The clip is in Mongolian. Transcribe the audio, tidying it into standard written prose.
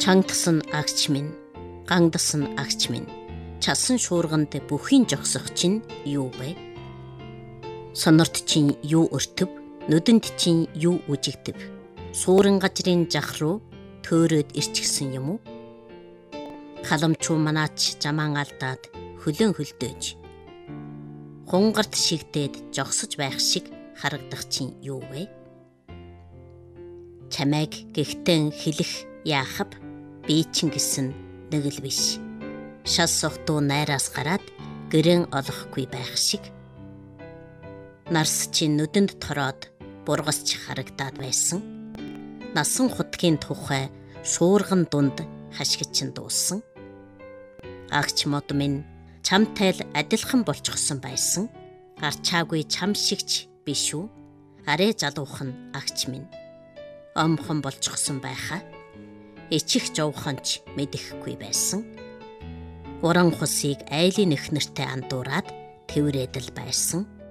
Чангдсан агч минь, гангдсан агч минь, часан шуурганд бүхийн жогсох чинь юу вэ? Сонорт чинь юу өртөв, нүдэнд чинь юу үжигдэв? Суурин газрын жах руу төөрөөд ирчихсэн юм уу? Халамчуу манаач жамаан алдаад хөлөн хөлдөөж хунгарт шигдээд жогсож байх шиг харагдах чинь юу вэ? Чамайг гихтэн хэлэх яахав би чинь гэсэн нэг л биш. Шас сохтуу найраас гараад гэрэн олохгүй байх шиг. Нарс чинь нүдэнд тороод бургасч харагдаад байсан. Насан хутгийн тухай шуурган дунд хашгичин дууссан. Агч мод минь чамтай л адилхан болчихсон байсан. Гарчаагүй чам шигч биш үү? Арэ залуухан агч минь. Омхон болчихсон байхаа. Ичих жовхонч мэдэхгүй байсан. Уран хусыг айлын эхнэртэй андуураад тэврээдэл байсан.